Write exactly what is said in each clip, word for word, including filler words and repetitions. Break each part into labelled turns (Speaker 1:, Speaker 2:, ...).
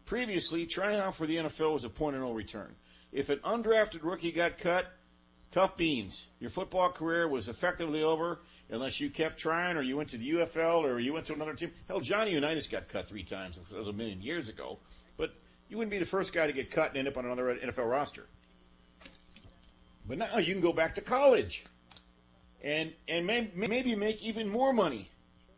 Speaker 1: Previously, trying out for the N F L was a point of no return. If an undrafted rookie got cut, tough beans. Your football career was effectively over unless you kept trying or you went to the U F L or you went to another team. Hell, Johnny Unitas got cut three times. That was a million years ago. But you wouldn't be the first guy to get cut and end up on another N F L roster. But now you can go back to college and and may, maybe make even more money.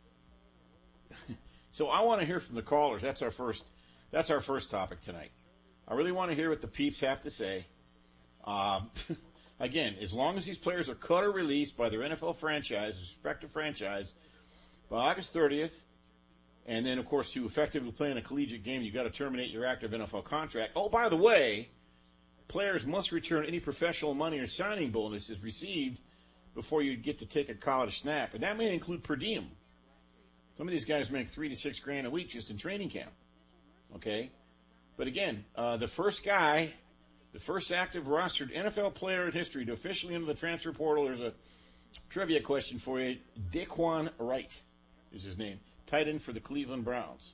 Speaker 1: So I want to hear from the callers. That's our first. That's our first topic tonight. I really want to hear what the peeps have to say. Um, again, as long as these players are cut or released by their N F L franchise, respective franchise, by August thirtieth, and then of course to effectively play in a collegiate game, you've got to terminate your active N F L contract. Oh, by the way, players must return any professional money or signing bonuses received before you get to take a college snap, and that may include per diem. Some of these guys make three to six grand a week just in training camp. Okay? But again, uh, the first guy, the first active rostered N F L player in history to officially enter the transfer portal, there's a trivia question for you. Daquan Wright is his name. Tight end for the Cleveland Browns.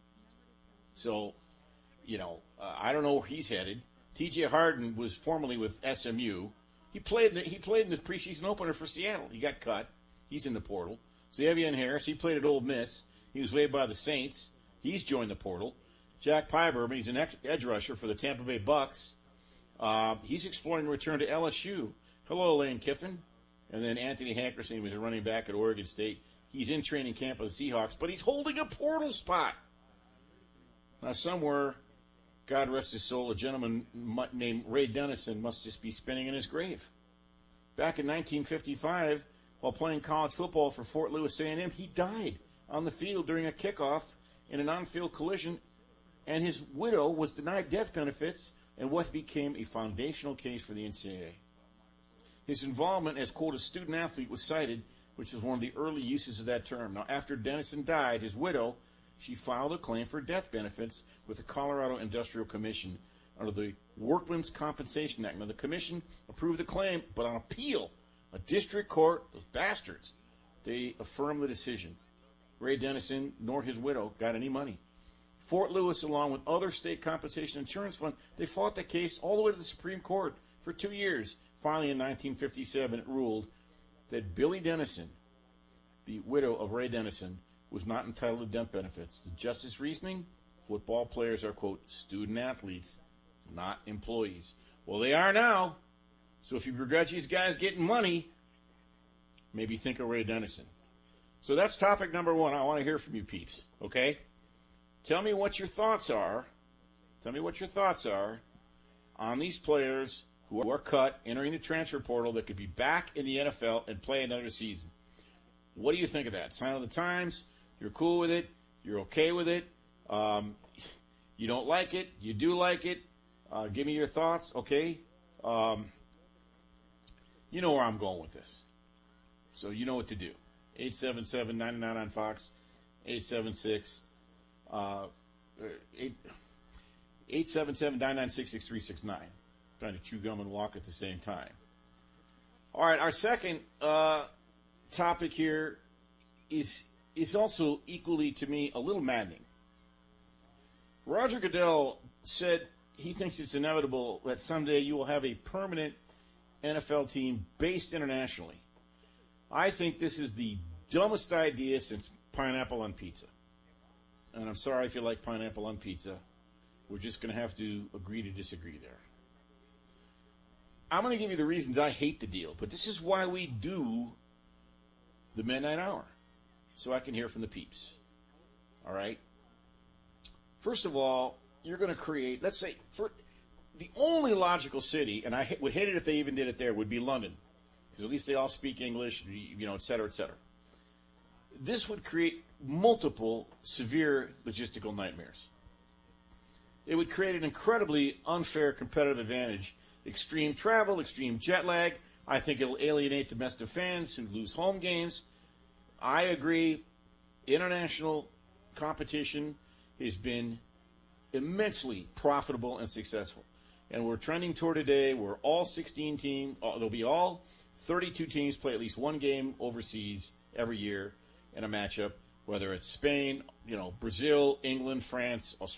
Speaker 1: So, you know, uh, I don't know where he's headed. T J Harden was formerly with S M U. He played in the, he played in the preseason opener for Seattle. He got cut. He's in the portal. Xavier Harris, he played at Ole Miss. He was waived by the Saints. He's joined the portal. Jack Pyburn, he's an edge rusher for the Tampa Bay Bucks. Uh, he's exploring a return to L S U. Hello, Lane Kiffin. And then Anthony Hankerson was a running back at Oregon State. He's in training camp with the Seahawks, but he's holding a portal spot. Now, somewhere, God rest his soul, a gentleman named Ray Dennison must just be spinning in his grave. Back in nineteen fifty-five, while playing college football for Fort Lewis A and M, he died on the field during a kickoff in an on-field collision, and his widow was denied death benefits in what became a foundational case for the N C double A. His involvement as, quote, a student athlete was cited, which was one of the early uses of that term. Now, after Dennison died, his widow, she filed a claim for death benefits with the Colorado Industrial Commission under the Workmen's Compensation Act. Now, the commission approved the claim, but on appeal, a district court, those bastards, they affirmed the decision. Ray Dennison nor his widow got any money. Fort Lewis, along with other state compensation insurance funds, they fought the case all the way to the Supreme Court for two years. Finally, in nineteen fifty-seven, it ruled that Billy Dennison, the widow of Ray Dennison, was not entitled to death benefits. The justice reasoning, football players are, quote, student athletes, not employees. Well, they are now. So if you begrudge these guys getting money, maybe think of Ray Dennison. So that's topic number one. I want to hear from you peeps, okay? Tell me what your thoughts are. Tell me what your thoughts are on these players who are cut, entering the transfer portal that could be back in the N F L and play another season. What do you think of that? Sign of the times. You're cool with it. You're okay with it. Um, you don't like it. You do like it. Uh, give me your thoughts, okay? Um, you know where I'm going with this. So you know what to do. eight seven seven, nine nine on Fox. eight seven six, uh, eight seven seven, nine nine six, six three six nine. Trying to chew gum and walk at the same time. All right, our second uh, topic here is is also equally, to me, a little maddening. Roger Goodell said he thinks it's inevitable that someday you will have a permanent N F L team based internationally. I think this is the dumbest idea since pineapple on pizza. And I'm sorry if you like pineapple on pizza. We're just going to have to agree to disagree there. I'm going to give you the reasons I hate the deal, but this is why we do the Midnight Hour, so I can hear from the peeps. All right? First of all, you're going to create, let's say, for the only logical city, and I would hate it if they even did it there, would be London, because at least they all speak English, you know, et cetera, et cetera. This would create multiple severe logistical nightmares. It would create an incredibly unfair competitive advantage. Extreme travel, extreme jet lag. I think it'll alienate domestic fans who lose home games. I agree. International competition has been immensely profitable and successful. And we're trending toward a day where all sixteen teams, there'll be all thirty-two teams play at least one game overseas every year in a matchup, whether it's Spain, you know, Brazil, England, France, Australia.